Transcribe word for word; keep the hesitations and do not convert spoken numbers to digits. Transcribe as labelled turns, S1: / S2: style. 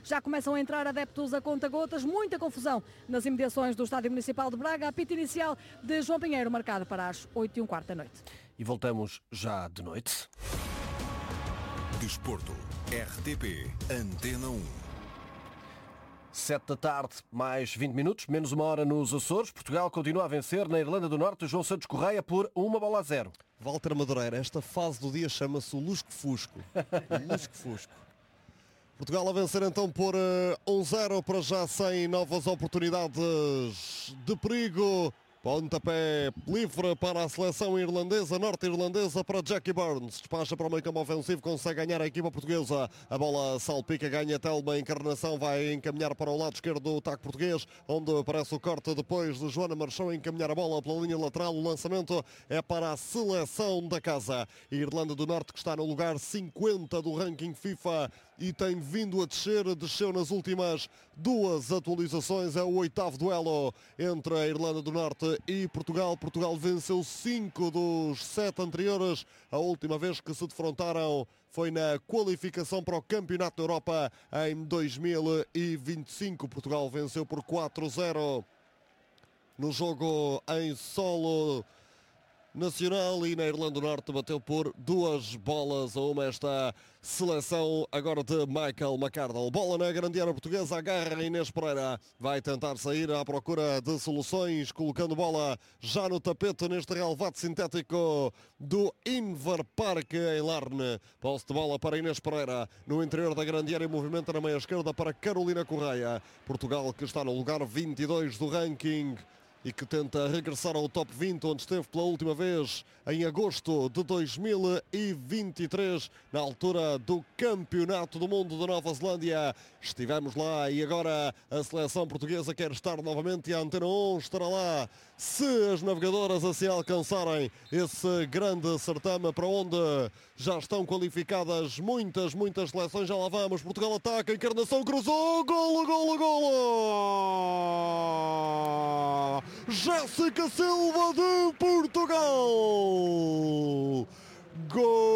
S1: Já começam a entrar adeptos a conta-gotas, muita confusão nas imediações do Estádio Municipal de Braga. Apito inicial de João Pinheiro, marcado para as oito e um quarto da noite.
S2: E voltamos já de noite.
S3: Desporto, R T P, Antena um.
S2: Sete da tarde, mais vinte minutos, menos uma hora nos Açores. Portugal continua a vencer na Irlanda do Norte João Santos Correia por uma bola a zero.
S4: Walter Madureira, esta fase do dia chama-se o Lusco-Fusco. Lusco-Fusco. Portugal a vencer então por um zero, para já sem novas oportunidades de perigo. Pontapé livre para a seleção irlandesa, norte-irlandesa, para Jackie Burns. Despacha para o meio campo ofensivo, consegue ganhar a equipa portuguesa. A bola salpica, ganha Telma, Encarnação vai encaminhar para o lado esquerdo do ataque português, onde aparece o corte depois de Joana Marchão encaminhar a bola pela linha lateral. O lançamento é para a seleção da casa. A Irlanda do Norte, que está no lugar cinquenta do ranking FIFA e tem vindo a descer, desceu nas últimas duas atualizações. É o oitavo duelo entre a Irlanda do Norte e Portugal. Portugal venceu cinco dos sete anteriores. A última vez que se defrontaram foi na qualificação para o Campeonato da Europa em dois mil e vinte e cinco. Portugal venceu por quatro a zero no jogo em solo nacional, e na Irlanda do Norte bateu por duas bolas a uma esta seleção agora de Michael McArdle. Bola na grande área portuguesa, agarra Inês Pereira, vai tentar sair à procura de soluções, colocando bola já no tapete neste relvado sintético do Inver Park em Larne. Posse de bola para Inês Pereira no interior da grande área, movimento na meia esquerda para Carolina Correia. Portugal, que está no lugar vinte e dois do ranking e que tenta regressar ao top vinte, onde esteve pela última vez em agosto de dois mil e vinte e três, na altura do Campeonato do Mundo da Nova Zelândia. Estivemos lá e agora a seleção portuguesa quer estar novamente, e a Antena um estará lá se as navegadoras assim alcançarem esse grande certame, para onde já estão qualificadas muitas, muitas seleções. Já lá vamos, Portugal ataca, Encarnação cruzou, golo, golo, golo! Jéssica Silva de Portugal! Gol!